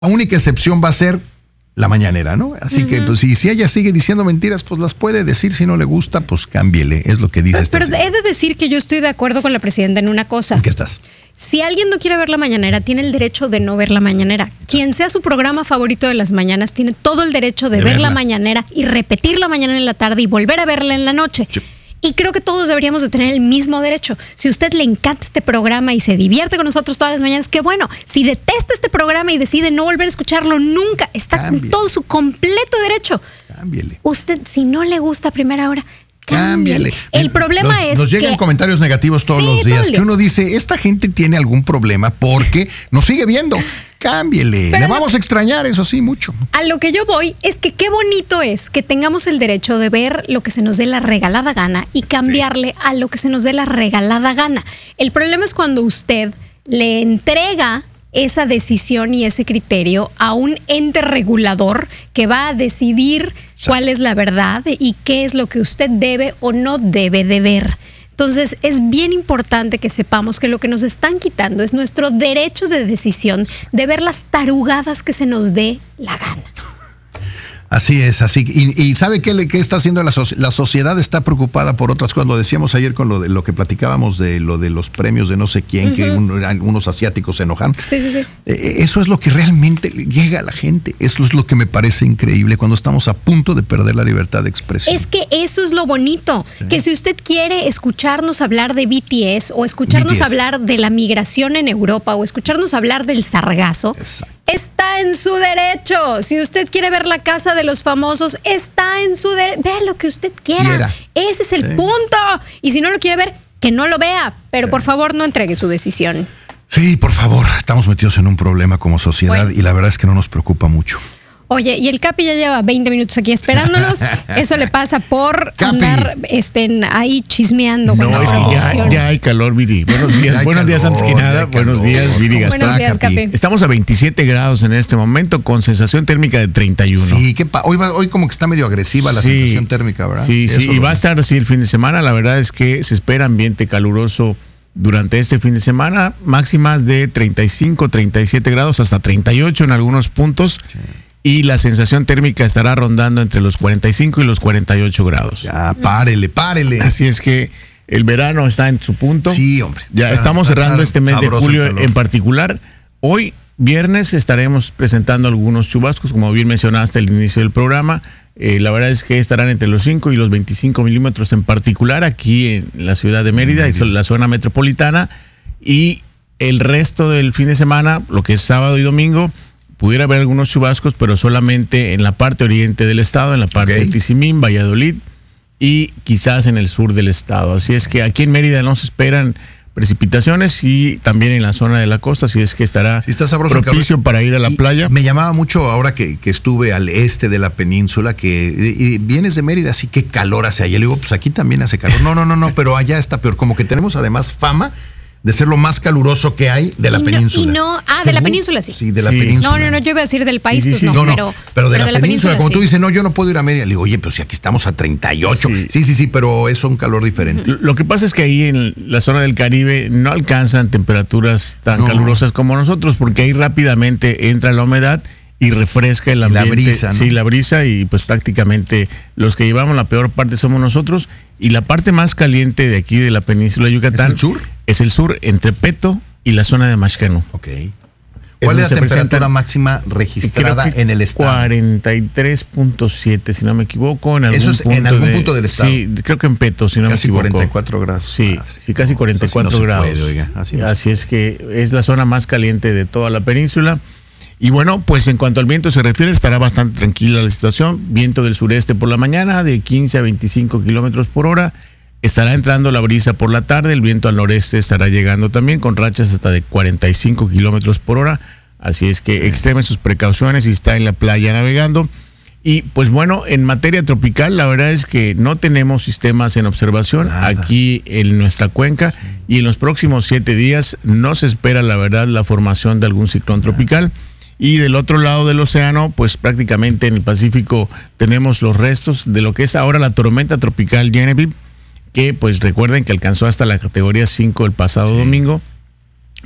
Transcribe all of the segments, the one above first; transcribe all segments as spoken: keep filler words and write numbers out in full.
La única excepción va a ser la mañanera, ¿no? Así uh-huh. que pues si, si ella sigue diciendo mentiras, pues las puede decir. Si no le gusta, pues cámbiele. Es lo que dice Pero, esta pero he de decir que yo estoy de acuerdo con la presidenta en una cosa. ¿En qué estás? Si alguien no quiere ver la mañanera, tiene el derecho de no ver la mañanera. Quien sea su programa favorito de las mañanas, tiene todo el derecho de, de ver verla. la mañanera y repetir la mañana en la tarde y volver a verla en la noche. Sí. Y creo que todos deberíamos de tener el mismo derecho. Si a usted le encanta este programa y se divierte con nosotros todas las mañanas, qué bueno. Si detesta este programa y decide no volver a escucharlo nunca, está en todo su completo derecho. Cámbiale. Usted, si no le gusta a primera hora, cámbiale. El problema nos, es Nos llegan que, comentarios negativos todos sí, los días. tole. Que uno dice, esta gente tiene algún problema porque nos sigue viendo. Cámbiele. Le vamos a extrañar, eso sí, mucho. A lo que yo voy es que qué bonito es que tengamos el derecho de ver lo que se nos dé la regalada gana y cambiarle sí. a lo que se nos dé la regalada gana. El problema es cuando usted le entrega esa decisión y ese criterio a un ente regulador que va a decidir sí. cuál es la verdad y qué es lo que usted debe o no debe de ver. Entonces, es bien importante que sepamos que lo que nos están quitando es nuestro derecho de decisión de ver las tarugadas que se nos dé la gana. Así es, así. Y, y ¿sabe qué, qué está haciendo la, so- la sociedad? Está preocupada por otras cosas. Lo decíamos ayer con lo de lo que platicábamos de lo de los premios de no sé quién, uh-huh. que un, unos asiáticos se enojan. Sí, sí, sí. Eh, eso es lo que realmente llega a la gente. Eso es lo que me parece increíble cuando estamos a punto de perder la libertad de expresión. Es que eso es lo bonito. Sí. Que si usted quiere escucharnos hablar de B T S o escucharnos B T S. hablar de la migración en Europa o escucharnos hablar del sargazo, exacto. Está en su derecho. Si usted quiere ver la casa de los famosos, está en su derecho. Vea lo que usted quiera. quiera. Ese es el sí. punto. Y si no lo quiere ver, que no lo vea. Pero sí. por favor, no entregue su decisión. Sí, por favor. Estamos metidos en un problema como sociedad bueno. y la verdad es que no nos preocupa mucho. Oye, y el Capi ya lleva veinte minutos aquí esperándonos. Eso le pasa por Capi. andar estén ahí chismeando. No, con es que ya, ya hay calor, Viri. Buenos días, buenos calor, días antes que nada. Buenos días, Viri Gaspar. Buenos días, Capi. Estamos a veintisiete grados en este momento con sensación térmica de treinta y uno. Sí, ¿qué pa- hoy, va, hoy como que está medio agresiva la sí, sensación térmica, ¿verdad? Sí, sí, Eso y va a estar así el fin de semana. La verdad es que se espera ambiente caluroso durante este fin de semana. Máximas de treinta y cinco, treinta y siete grados hasta treinta y ocho en algunos puntos. Sí. Y la sensación térmica estará rondando entre los cuarenta y cinco y los cuarenta y ocho grados. Ya, párele, párele. Así es que el verano está en su punto. Sí, hombre. Ya, ya estamos cerrando este mes de julio en particular. Hoy, viernes, estaremos presentando algunos chubascos, como bien mencionaste al inicio del programa. Eh, la verdad es que estarán entre los cinco y los veinticinco milímetros en particular aquí en la ciudad de Mérida, y la zona metropolitana. Y el resto del fin de semana, lo que es sábado y domingo, pudiera haber algunos chubascos, pero solamente en la parte oriente del estado, en la parte okay. de Tizimín, Valladolid y quizás en el sur del estado. Así es que aquí en Mérida no se esperan precipitaciones y también en la zona de la costa, así es que estará sí, está sabroso, propicio cabrón. Para ir a la y playa. Me llamaba mucho ahora que, que estuve al este de la península, que y, y vienes de Mérida, así que calor hace allá. Le digo, pues aquí también hace calor. No, no, no, no, pero allá está peor. Como que tenemos además fama de ser lo más caluroso que hay de la y península. No, y no, ah, Según, de la península, sí. Sí, de la sí. península. No, no, no, yo iba a decir del país, sí, sí, no, pues no, no, pero, pero de pero la, de la península, península, como sí. tú dices, no, yo no puedo ir a Mérida. Le digo, oye, pues si aquí estamos a treinta y ocho. Sí, sí, sí, sí, pero es un calor diferente. Lo que pasa es que ahí en la zona del Caribe no alcanzan temperaturas tan no. calurosas como nosotros, porque ahí rápidamente entra la humedad y refresca el ambiente. La brisa, ¿no? Sí, la brisa, y pues prácticamente los que llevamos la peor parte somos nosotros. Y la parte más caliente de aquí de la península de Yucatán. ¿Es el sur? Es el sur, entre Peto y la zona de Maxcano. Ok. ¿Cuál es la temperatura máxima registrada en el estado? cuarenta y tres punto siete, si no me equivoco. En algún ¿Eso es punto en algún de, punto del estado? Sí, creo que en Peto, si no casi me equivoco. cuarenta y cuatro grados. Sí, madre. sí, casi cuarenta y cuatro así no grados. Se puede, oiga, así no así es que es la zona más caliente de toda la península. Y bueno, pues en cuanto al viento se refiere, estará bastante tranquila la situación. Viento del sureste por la mañana de quince a veinticinco kilómetros por hora. Estará entrando la brisa por la tarde, el viento al noreste estará llegando también con rachas hasta de cuarenta y cinco kilómetros por hora. Así es que extremen sus precauciones si está en la playa navegando. Y pues bueno, en materia tropical, la verdad es que no tenemos sistemas en observación Nada. aquí en nuestra cuenca. Sí. Y en los próximos siete días no se espera, la verdad, la formación de algún ciclón tropical. Y del otro lado del océano, pues prácticamente en el Pacífico tenemos los restos de lo que es ahora la tormenta tropical Genevieve, que pues recuerden que alcanzó hasta la categoría cinco el pasado sí. domingo,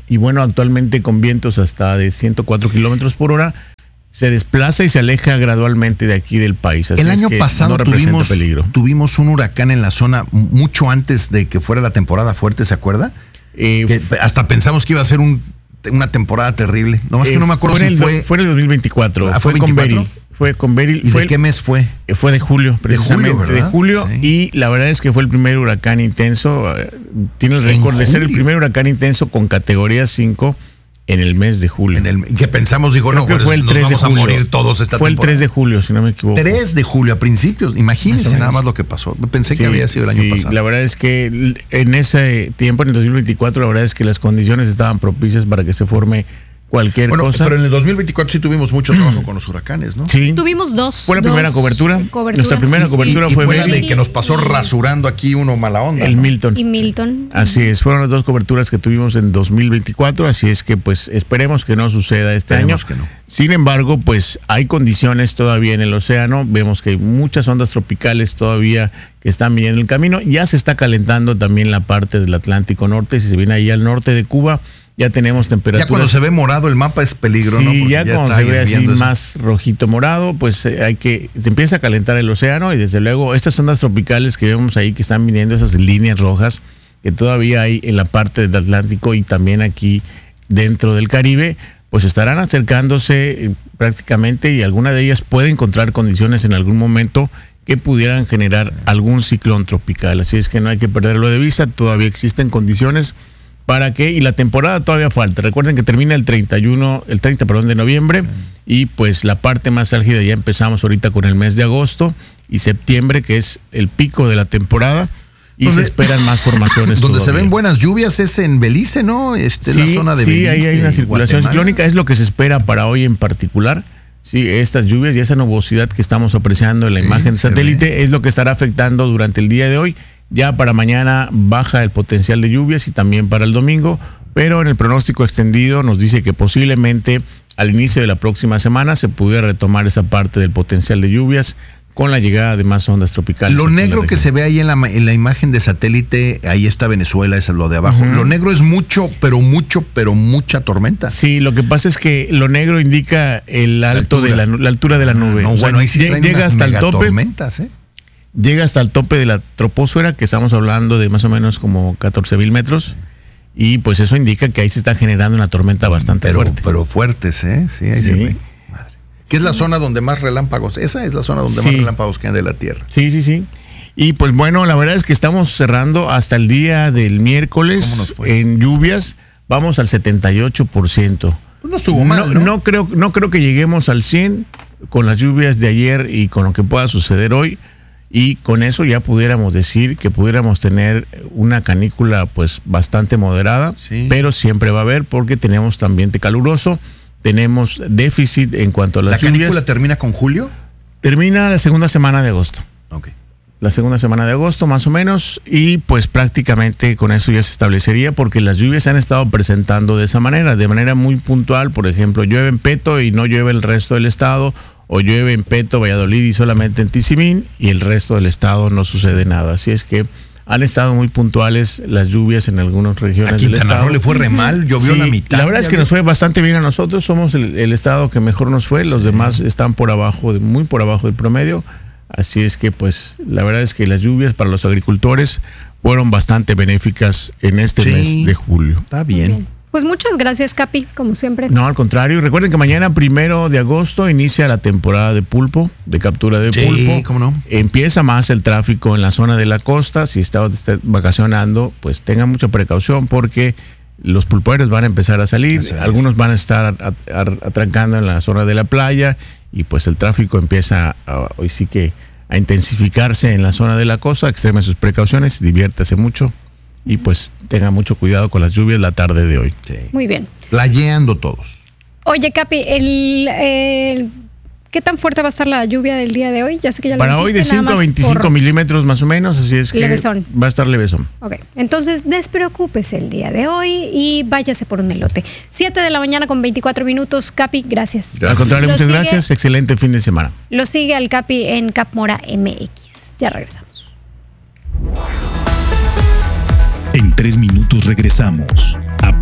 y bueno, actualmente con vientos hasta de ciento cuatro kilómetros por hora, se desplaza y se aleja gradualmente de aquí del país. Así el año es pasado no tuvimos, peligro. tuvimos un huracán en la zona mucho antes de que fuera la temporada fuerte, ¿se acuerda? Eh, que hasta pensamos que iba a ser un, una temporada terrible. Nomás eh, que no me acuerdo fue si el, fue... Fue en el dos mil veinticuatro. Ah, fue, ¿fue con Beryl. Fue con Beryl. ¿Y fue de el, qué mes fue? Fue de julio, precisamente. De julio, ¿verdad? De julio, sí. Y la verdad es que fue el primer huracán intenso. Tiene el récord de ser el primer huracán intenso con categoría cinco en el mes de julio. En el, que pensamos, dijo, no, que fue el nos tres vamos de julio. a morir todos esta Fue temporada. el tres de julio, si no me equivoco. tres de julio, a principios. Imagínense nada más lo que pasó. Pensé sí, que había sido el sí, año pasado. La verdad es que en ese tiempo, en el dos mil veinticuatro, la verdad es que las condiciones estaban propicias para que se forme cualquier bueno, cosa. Pero en el dos mil veinticuatro sí tuvimos mucho trabajo con los huracanes, ¿no? Sí. Tuvimos dos. Fue la dos primera cobertura. Nuestra primera sí, cobertura sí. fue, y fue la Beryl, de que nos pasó rasurando aquí uno mala onda. El ¿no? Milton. Y Milton. Así es, fueron las dos coberturas que tuvimos en dos mil veinticuatro, así es que pues esperemos que no suceda este Esperemos año. Que no. Sin embargo, pues hay condiciones todavía en el océano, vemos que hay muchas ondas tropicales todavía que están viniendo en el camino, ya se está calentando también la parte del Atlántico Norte, si se viene ahí al norte de Cuba, ya tenemos temperaturas. Ya cuando se ve morado el mapa es peligro, sí, ¿no? Porque ya, ya cuando se ve así eso. Más rojito morado, pues eh, hay que, se empieza a calentar el océano y desde luego estas ondas tropicales que vemos ahí que están viniendo, esas líneas rojas que todavía hay en la parte del Atlántico y también aquí dentro del Caribe, pues estarán acercándose eh, prácticamente y alguna de ellas puede encontrar condiciones en algún momento que pudieran generar algún ciclón tropical. Así es que no hay que perderlo de vista, todavía existen condiciones para que, y la temporada todavía falta. Recuerden que termina el treinta y uno, el treinta, perdón, de noviembre, y pues la parte más álgida ya empezamos ahorita con el mes de agosto y septiembre, que es el pico de la temporada. Y donde, se esperan más formaciones. Donde todavía. se ven buenas lluvias es en Belice, ¿no? Este, sí, la zona de sí, Belice. Sí, ahí hay una circulación Guatemala. ciclónica, es lo que se espera para hoy en particular. Sí, estas lluvias y esa nubosidad que estamos apreciando en la sí, imagen satélite ve. Es lo que estará afectando durante el día de hoy. Ya para mañana baja el potencial de lluvias y también para el domingo, pero en el pronóstico extendido nos dice que posiblemente al inicio de la próxima semana se pudiera retomar esa parte del potencial de lluvias con la llegada de más ondas tropicales. Lo negro que se ve ahí en la, en la imagen de satélite, ahí está Venezuela, eso es lo de abajo. Uh-huh. Lo negro es mucho, pero mucho, pero mucha tormenta. Sí, lo que pasa es que lo negro indica el alto la de la, la altura de la nube. Ah, no, o sea, bueno, ahí sí llega hasta el tope. Tormentas, ¿eh? Llega hasta el tope de la troposfera, que estamos hablando de más o menos como catorce mil metros. Y pues eso indica que ahí se está generando una tormenta bastante pero, fuerte. Pero fuertes, ¿eh? Sí, ahí sí. se ve. Madre. ¿Qué es la zona donde más relámpagos? Esa es la zona donde sí. más relámpagos caen de la Tierra. Sí, sí, sí. Y pues bueno, la verdad es que estamos cerrando hasta el día del miércoles ¿Cómo nos fue? En lluvias. Vamos al setenta y ocho por ciento. Pues no estuvo mal, ¿no? No, no, creo, no creo que lleguemos al cien con las lluvias de ayer y con lo que pueda suceder hoy. Y con eso ya pudiéramos decir que pudiéramos tener una canícula pues bastante moderada, sí. pero siempre va a haber porque tenemos ambiente caluroso, tenemos déficit en cuanto a las lluvias. ¿La canícula termina con julio? Termina la segunda semana de agosto. Ok. La segunda semana de agosto más o menos y pues prácticamente con eso ya se establecería porque las lluvias se han estado presentando de esa manera, de manera muy puntual. Por ejemplo, llueve en Peto y no llueve el resto del estado. O llueve en Peto, Valladolid y solamente en Tizimín y el resto del estado no sucede nada. Así es que han estado muy puntuales las lluvias en algunas regiones a del estado. No le fue re mal, llovió sí, la mitad. La verdad es que nos fue bastante bien a nosotros, somos el, el estado que mejor nos fue, los sí. demás están por abajo, muy por abajo del promedio. Así es que pues la verdad es que las lluvias para los agricultores fueron bastante benéficas en este sí, mes de julio. Está bien. Pues muchas gracias, Capi, como siempre. No, al contrario. Recuerden que mañana, primero de agosto, inicia la temporada de pulpo, de captura de sí, pulpo. ¿Cómo no? Empieza más el tráfico en la zona de la costa. Si está usted vacacionando, pues tengan mucha precaución porque los pulperos van a empezar a salir. Sí. Algunos van a estar atrancando en la zona de la playa y pues el tráfico empieza a, hoy sí que a intensificarse en la zona de la costa. Extreme sus precauciones, diviértase mucho. Y pues tengan mucho cuidado con las lluvias la tarde de hoy. Sí. Muy bien. Playeando todos. Oye, Capi, el, el, ¿qué tan fuerte va a estar la lluvia del día de hoy? Ya sé que ya lo Para hoy de cinco a veinticinco milímetros más o menos, así es que levesón. Va a estar levesón. Ok, entonces despreocúpese el día de hoy y váyase por un elote. siete de la mañana con veinticuatro minutos. Capi, gracias. gracias. Al contrario, muchas sigue, gracias. Excelente fin de semana. Lo sigue al Capi en Capmora M X. Ya regresamos. En tres minutos regresamos a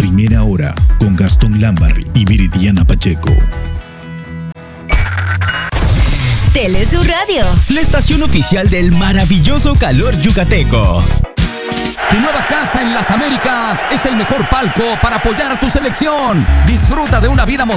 Primera Hora con Gastón Lambarri y Viridiana Pacheco. Telesur Radio, la estación oficial del maravilloso calor yucateco. Tu nueva casa en las Américas es el mejor palco para apoyar a tu selección. Disfruta de una vida